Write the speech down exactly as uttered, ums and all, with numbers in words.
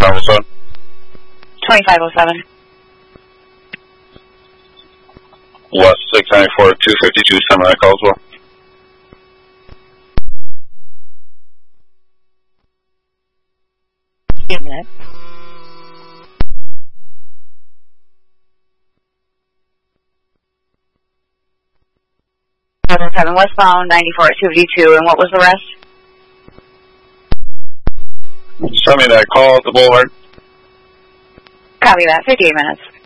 five oh seven. twenty-five oh seven. West six ninety-four, two fifty-two, semi Caldwell. Give me a minute. seven seven westbound, ninety-four at two fifty-two, and what was the rest? Send me that call at the boulevard. Copy that, fifty-eight minutes.